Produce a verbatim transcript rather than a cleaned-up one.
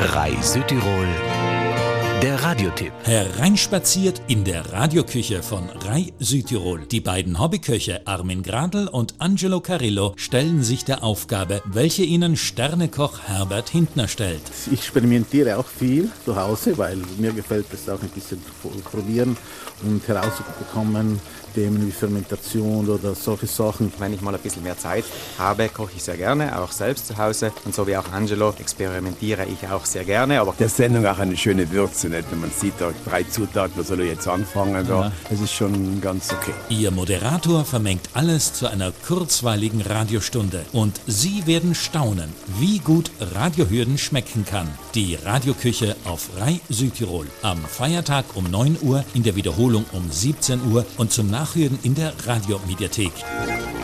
R A I Südtirol, der Radiotipp. Hereinspaziert in der Radioküche von R A I Südtirol. Die beiden Hobbyköche Armin Gradl und Angelo Carillo stellen sich der Aufgabe, welche ihnen Sternekoch Herbert Hintner stellt. Ich experimentiere auch viel zu Hause, weil mir gefällt es auch ein bisschen zu probieren und herauszubekommen, Themen wie Fermentation oder solche Sachen. Wenn ich mal ein bisschen mehr Zeit habe, koche ich sehr gerne, auch selbst zu Hause. Und so wie auch Angelo experimentiere ich auch sehr gerne. Aber der Sendung auch eine schöne Würze, nicht? Wenn man sieht, da drei Zutaten, was soll er jetzt anfangen? Da? Ja. Das ist schon ganz okay. Ihr Moderator vermengt alles zu einer kurzweiligen Radiostunde. Und Sie werden staunen, wie gut Radiohürden schmecken kann. Die Radioküche auf R A I Südtirol. Am Feiertag um neun Uhr, in der Wiederholung um siebzehn Uhr und zum Nachhören in der Radiomediathek.